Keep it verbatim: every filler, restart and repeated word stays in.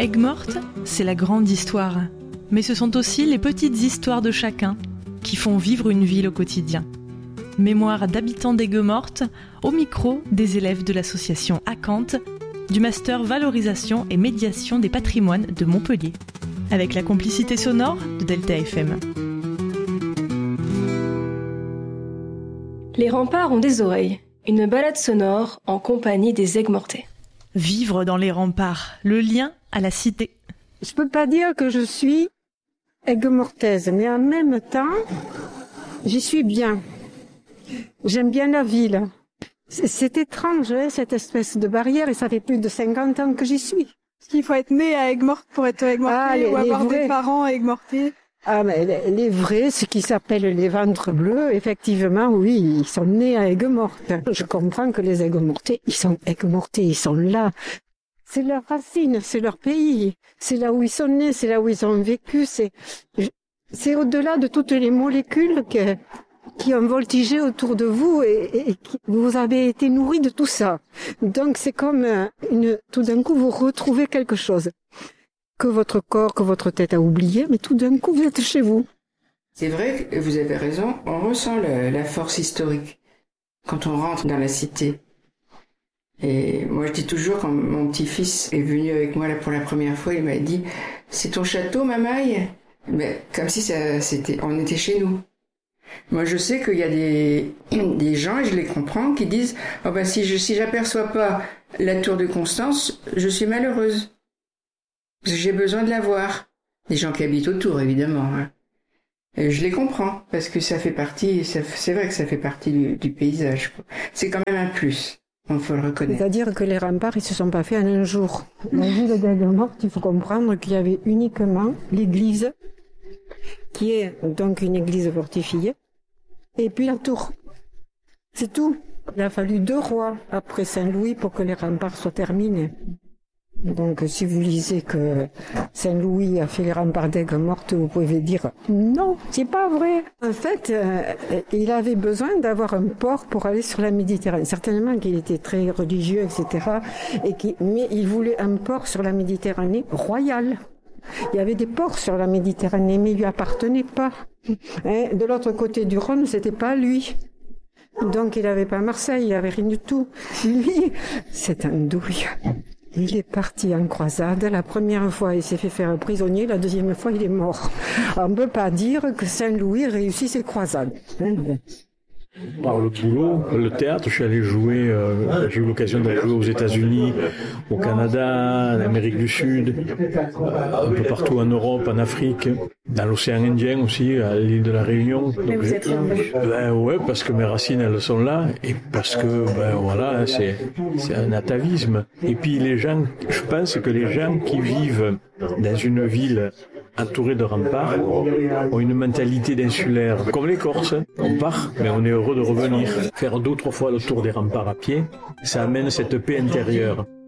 Aigues-Mortes, c'est la grande histoire. Mais ce sont aussi les petites histoires de chacun qui font vivre une ville au quotidien. Mémoire d'habitants d'Aigues-Mortes, au micro des élèves de l'association Acanthe, du master Valorisation et Médiation des patrimoines de Montpellier, avec la complicité sonore de Delta F M. Les remparts ont des oreilles. Une balade sonore en compagnie des Aigues-Mortais. Vivre dans les remparts, le lien à la cité. Je peux pas dire que je suis aigues-mortaise, mais en même temps, j'y suis bien. J'aime bien la ville. C'est, c'est étrange, hein, cette espèce de barrière, et ça fait plus de cinquante ans que j'y suis. Est-ce qu'il faut être né à Aigues-Mortes pour être Aigues-Mortais ah, les, ou avoir des parents Aigues-Mortais? Ah, mais les, les vrais, ce qui s'appelle les ventres bleus, effectivement, oui, ils sont nés à Aigues-Mortes. Je comprends que les Aigues-Mortais, ils sont Aigues-Mortais, ils sont là. C'est leur racine, c'est leur pays. C'est là où ils sont nés, c'est là où ils ont vécu. C'est, c'est au-delà de toutes les molécules que, qui ont voltigé autour de vous et, et, et qui, vous avez été nourris de tout ça. Donc c'est comme une, tout d'un coup, vous retrouvez quelque chose que votre corps, que votre tête a oublié, mais tout d'un coup, vous êtes chez vous. C'est vrai que vous avez raison, on ressent le, la force historique quand on rentre dans la cité. Et moi, je dis toujours, quand mon petit-fils est venu avec moi là pour la première fois, il m'a dit « C'est ton château, mamaille ?» Mais comme si ça, c'était, on était chez nous. Moi, je sais qu'il y a des, des gens, et je les comprends, qui disent « Oh ben, si je, si j'aperçois pas la tour de Constance, je suis malheureuse. » J'ai besoin de la voir. Des gens qui habitent autour, évidemment. Hein. Et je les comprends, parce que ça fait partie, ça, c'est vrai que ça fait partie du, du paysage. Quoi. C'est quand même un plus, il faut le reconnaître. C'est-à-dire que les remparts, ils se sont pas faits en un jour. La ville d'Aigues-Mortes, il faut comprendre qu'il y avait uniquement l'église, qui est donc une église fortifiée, et puis la tour. C'est tout. Il a fallu deux rois après Saint-Louis pour que les remparts soient terminés. Donc, si vous lisez que Saint-Louis a fait les remparts d'Aigues-Mortes, vous pouvez dire non, c'est pas vrai. En fait, euh, il avait besoin d'avoir un port pour aller sur la Méditerranée. Certainement qu'il était très religieux, et cetera. Et qui, mais il voulait un port sur la Méditerranée royal. Il y avait des ports sur la Méditerranée, mais il lui appartenait pas. Hein, de l'autre côté du Rhône, c'était pas lui. Donc, il n'avait pas Marseille, il avait rien du tout. Lui, c'est un douille. Il est parti en croisade. La première fois, il s'est fait faire prisonnier. La deuxième fois, il est mort. On ne peut pas dire que Saint-Louis réussit ses croisades. Par le boulot, le théâtre, je suis allé jouer, euh, j'ai eu l'occasion d'aller jouer aux États-Unis, au Canada, en Amérique du Sud, un peu partout en Europe, en Afrique, dans l'océan Indien aussi, à l'île de la Réunion. Donc, mais vous êtes revenu. Ben ouais, parce que mes racines elles sont là et parce que ben voilà, c'est c'est un atavisme. Et puis les gens, je pense que les gens qui vivent dans une ville entourés de remparts, ont une mentalité d'insulaire, comme les Corses. On part, mais on est heureux de revenir. Faire deux ou trois fois le tour des remparts à pied, ça amène cette paix intérieure.